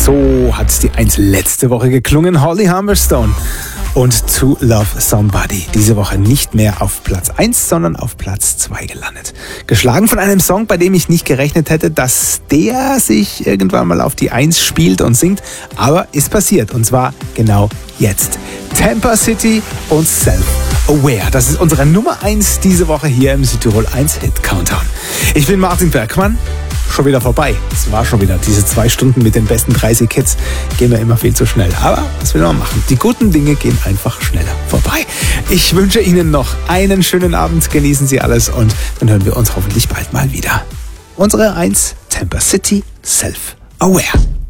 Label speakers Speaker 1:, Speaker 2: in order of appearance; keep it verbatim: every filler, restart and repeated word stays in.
Speaker 1: So hat die eins letzte Woche geklungen. Holly Humberstone und To Love Somebody. Diese Woche nicht mehr auf Platz eins, sondern auf Platz zwei gelandet. Geschlagen von einem Song, bei dem ich nicht gerechnet hätte, dass der sich irgendwann mal auf die eins spielt und singt. Aber ist passiert, und zwar genau jetzt. Tampa City und Self-Aware. Das ist unsere Nummer eins diese Woche hier im Südtirol eins Hit Countdown. Ich bin Martin Bergmann. Schon wieder vorbei. Es war schon wieder diese zwei Stunden mit den besten dreißig Hits. Gehen wir immer viel zu schnell. Aber was will man machen? Die guten Dinge gehen einfach schneller vorbei. Ich wünsche Ihnen noch einen schönen Abend. Genießen Sie alles und dann hören wir uns hoffentlich bald mal wieder. Unsere eins, Tampa City, Self-Aware.